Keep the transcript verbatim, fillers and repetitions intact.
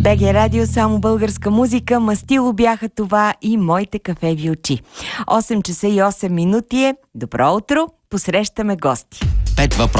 Б Г Радио, само българска музика, мастило бяха това и моите кафеви очи. осем часа и осем минути е. Добро утро, посрещаме гости. Пет въпроса